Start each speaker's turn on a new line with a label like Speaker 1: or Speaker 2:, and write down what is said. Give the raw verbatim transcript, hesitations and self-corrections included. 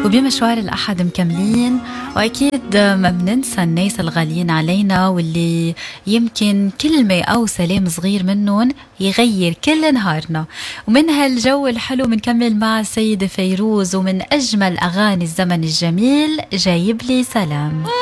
Speaker 1: وبمشوار الأحد مكملين، وأكيد ما بننسى الناس الغاليين علينا واللي يمكن كلمة أو سلام صغير منهم يغير كل نهارنا. ومن هالجو الحلو منكمل مع السيدة فيروز، ومن أجمل أغاني الزمن الجميل جايب لي سلام.